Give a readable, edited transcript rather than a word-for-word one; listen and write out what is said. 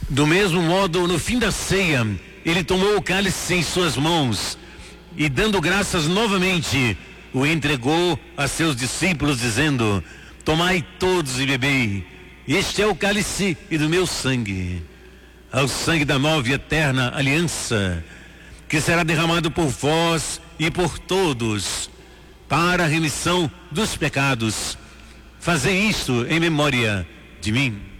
Do mesmo modo, no fim da ceia, ele tomou o cálice em suas mãos e, dando graças novamente, o entregou a seus discípulos, dizendo: tomai todos e bebei, este é o cálice e do meu sangue, ao sangue da nova e eterna aliança, que será derramado por vós e por todos, para a remissão dos pecados. Fazei isto em memória de mim.